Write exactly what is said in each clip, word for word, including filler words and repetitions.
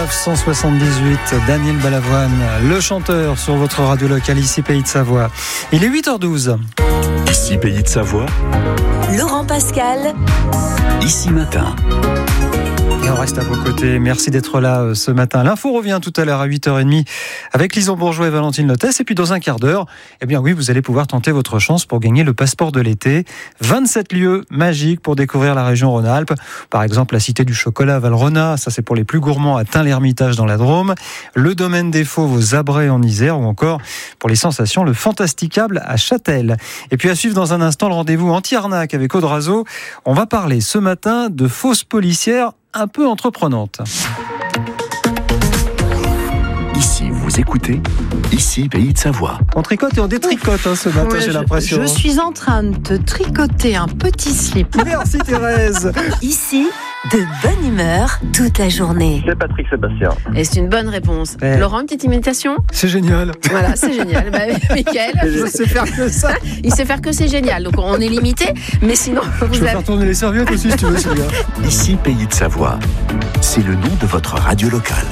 dix-neuf cent soixante-dix-huit, Daniel Balavoine, le chanteur sur votre radio locale, ici Pays de Savoie. Il est huit heures douze. Ici Pays de Savoie. Laurent Pascal. Ici Matin. Et on reste à vos côtés. Merci d'être là euh, ce matin. L'info revient tout à l'heure à huit heures trente avec Lison Bourgeois et Valentine Lotès. Et puis dans un quart d'heure, eh bien oui, vous allez pouvoir tenter votre chance pour gagner le passeport de l'été. vingt-sept lieux magiques pour découvrir la région Rhône-Alpes. Par exemple, la Cité du Chocolat à Valrhona. Ça, c'est pour les plus gourmands à Tain-l'Hermitage dans la Drôme. Le domaine des Fauves aux Abrets en Isère. Ou encore, pour les sensations, le Fantasticable à Châtel. Et puis à suivre dans un instant le rendez-vous anti-arnaque avec Aude Razeau. On va parler ce matin de fausses policières un peu entreprenante. Ici, vous écoutez, ici, Pays de Savoie. On tricote et on détricote hein, ce matin, Ouais, j'ai je, je je suis en train de te tricoter un petit slip. Merci Thérèse. Ici, de bonne humeur toute la journée. C'est Patrick Sébastien. Et c'est une bonne réponse. Ouais. Laurent, une petite imitation ? C'est génial. Voilà, c'est génial. Bah, Mickaël, Je sais faire que ça. il sait faire que c'est génial. Donc on est limité, mais sinon, Je vous peux avez... faire tourner les serviettes aussi si tu veux, Sylvia. Ici, Pays de Savoie. C'est le nom de votre radio locale.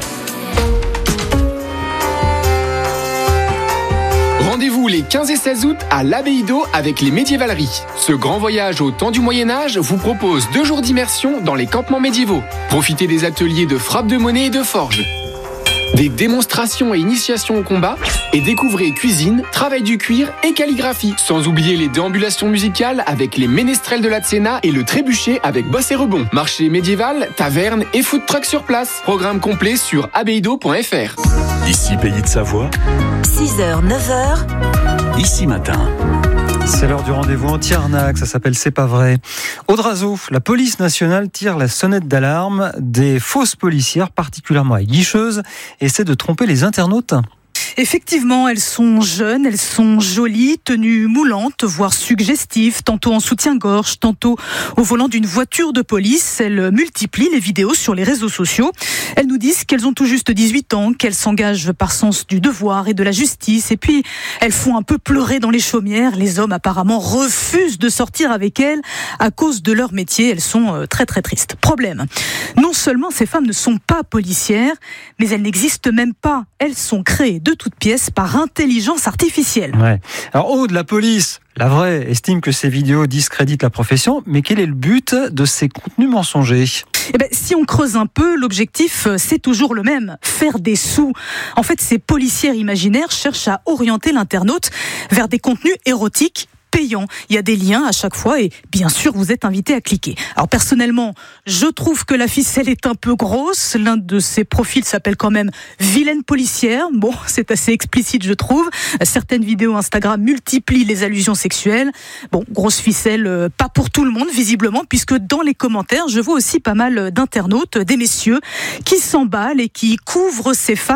Rendez-vous les quinze et seize août à l'Abbaye d'Eau avec les Médiévaleries. Ce grand voyage au temps du Moyen-Âge vous propose deux jours d'immersion dans les campements médiévaux. Profitez des ateliers de frappe de monnaie et de forge, des démonstrations et initiations au combat, et découvrez cuisine, travail du cuir et calligraphie. Sans oublier les déambulations musicales avec les ménestrels de la Tsena et le trébuchet avec bosse et rebond. Marché médiéval, taverne et food truck sur place. Programme complet sur abbaye d'eau point f r. Ici, Pays de Savoie. six heures, neuf heures. Ici Matin. C'est l'heure du rendez-vous anti-arnaque, ça s'appelle C'est pas vrai. Aude Razeau, la police nationale tire la sonnette d'alarme. Des fausses policières, particulièrement aguicheuses, essaient de tromper les internautes. Effectivement, elles sont jeunes, elles sont jolies, tenues moulantes, voire suggestives, tantôt en soutien-gorge, tantôt au volant d'une voiture de police. Elles multiplient les vidéos sur les réseaux sociaux. Elles nous disent qu'elles ont tout juste dix-huit ans, qu'elles s'engagent par sens du devoir et de la justice. Et puis, elles font un peu pleurer dans les chaumières. Les hommes apparemment refusent de sortir avec elles à cause de leur métier. Elles sont très très tristes. Problème, non seulement ces femmes ne sont pas policières, mais elles n'existent même pas. Elles sont créées de toutes pièces par intelligence artificielle. Ouais. Alors Aude, la police, la vraie, estime que ces vidéos discréditent la profession, mais quel est le but de ces contenus mensongers ? Eh ben, si on creuse un peu, l'objectif, c'est toujours le même, faire des sous. En fait, ces policières imaginaires cherchent à orienter l'internaute vers des contenus érotiques payant. Il y a des liens à chaque fois et bien sûr vous êtes invité à cliquer. Alors personnellement, je trouve que la ficelle est un peu grosse. L'un de ces profils s'appelle quand même Vilaine policière. Bon, c'est assez explicite je trouve. Certaines vidéos Instagram multiplient les allusions sexuelles. Bon, grosse ficelle, euh, pas pour tout le monde visiblement, puisque dans les commentaires, je vois aussi pas mal d'internautes, des messieurs qui s'emballent et qui couvrent ces femmes